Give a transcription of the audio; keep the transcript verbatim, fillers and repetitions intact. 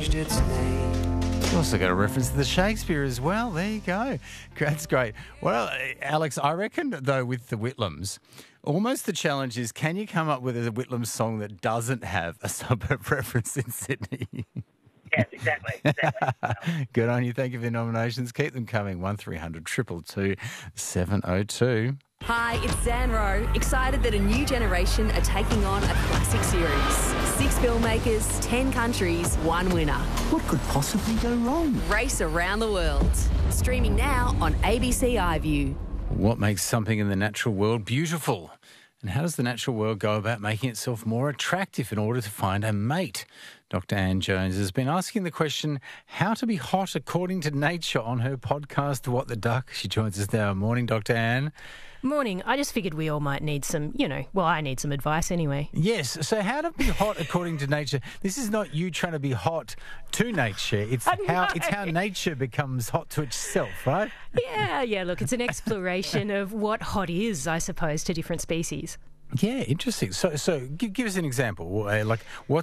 changed its name. You also got a reference to the Shakespeare as well. There you go. That's great. Well, Alex, I reckon, though, with the Whitlams, almost the challenge is, can you come up with a Whitlams song that doesn't have a suburb reference in Sydney? Yes, exactly. exactly. Good on you. Thank you for the nominations. Keep them coming. one three hundred two two two seven oh two. Hi, it's Zan Rowe, excited that a new generation are taking on a classic series. Six filmmakers, ten countries, one winner. What could possibly go wrong? Race around the world. Streaming now on A B C iView. What makes something in the natural world beautiful? And how does the natural world go about making itself more attractive in order to find a mate? Doctor Anne Jones has been asking the question, how to be hot according to nature, on her podcast, What the Duck. She joins us now. Morning, Doctor Anne. Morning. I just figured we all might need some, you know, well, I need some advice anyway. Yes. So how to be hot according to nature. This is not you trying to be hot to nature. It's how it's how nature becomes hot to itself, right? Yeah, yeah. Look, it's an exploration of what hot is, I suppose, to different species. Yeah, interesting. So, so give, give us an example. Uh, Like, what